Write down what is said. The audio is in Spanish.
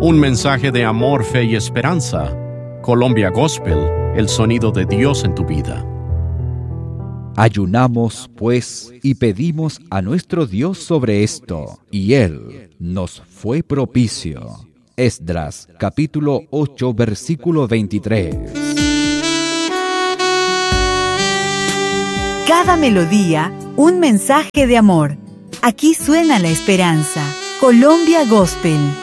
Un mensaje de amor, fe y esperanza. Colombia Gospel, el sonido de Dios en tu vida. Ayunamos, pues, y pedimos a nuestro Dios sobre esto, y Él nos fue propicio. Esdras, capítulo 8, versículo 23. Cada melodía, un mensaje de amor. Aquí suena la esperanza. Colombia Gospel.